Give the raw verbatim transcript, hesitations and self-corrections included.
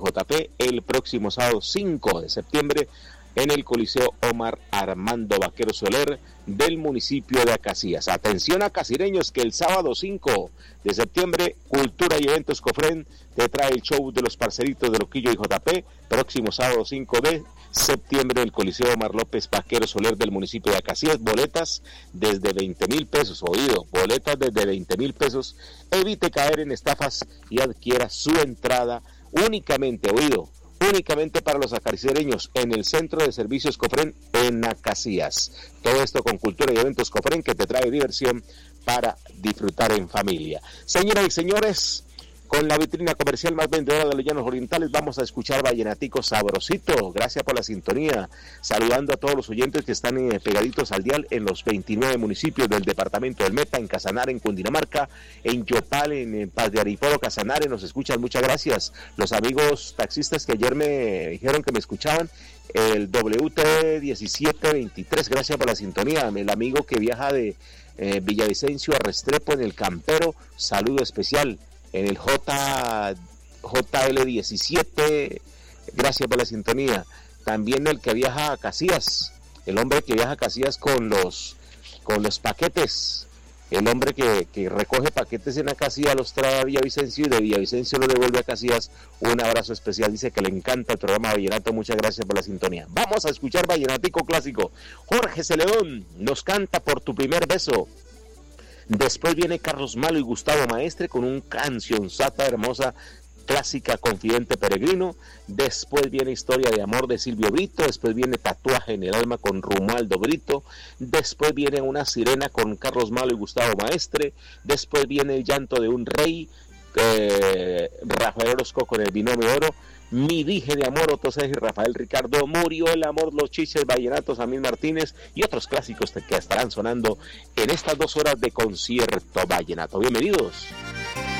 J P el próximo sábado cinco de septiembre en el Coliseo Omar Armando Vaquero Soler del municipio de Acacías. Atención a casireños, que el sábado cinco de septiembre Cultura y Eventos Cofren te trae el show de los parceritos de Loquillo y J P, próximo sábado cinco de septiembre en el Coliseo Omar López Vaquero Soler del municipio de Acacías. Boletas desde veinte mil pesos, oído, boletas desde veinte mil pesos. Evite caer en estafas y adquiera su entrada únicamente, oído, únicamente para los acaricereños en el Centro de Servicios Cofren en Acacías. Todo esto con Cultura y Eventos Cofren, que te trae diversión para disfrutar en familia. Señoras y señores, con la vitrina comercial más vendedora de los Llanos Orientales, vamos a escuchar Vallenatico Sabrosito. Gracias por la sintonía. Saludando a todos los oyentes que están eh, pegaditos al dial en los veintinueve municipios del departamento del Meta, en Casanare, en Cundinamarca, en Yopal, en, en Paz de Ariporo, Casanare, nos escuchan. Muchas gracias. Los amigos taxistas que ayer me dijeron que me escuchaban, el W T diecisiete veintitrés, gracias por la sintonía. El amigo que viaja de eh, Villavicencio a Restrepo en el Campero, saludo especial. En el J, J L diecisiete, gracias por la sintonía. También el que viaja a Casillas, el hombre que viaja a Casillas con los, con los paquetes, el hombre que, que recoge paquetes en Casillas, los trae a Villavicencio y de Villavicencio lo devuelve a Casillas. Un abrazo especial, dice que le encanta el programa Vallenato, muchas gracias por la sintonía. Vamos a escuchar Vallenatico clásico. Jorge Celedón nos canta Por tu primer beso. Después viene Carlos Malo y Gustavo Maestre con un cancionzata hermosa, clásica, Confidente Peregrino. Después viene Historia de Amor de Silvio Brito. Después viene Tatuaje en el Alma con Romualdo Brito. Después viene Una Sirena con Carlos Malo y Gustavo Maestre. Después viene El Llanto de un Rey, eh, Rafael Orozco con El Binomio Oro. Mi Dije de Amor, Otto César y Rafael Ricardo. Murió el Amor, Los Chiches Vallenatos, Samir Martínez y otros clásicos que estarán sonando en estas dos horas de concierto vallenato. Bienvenidos.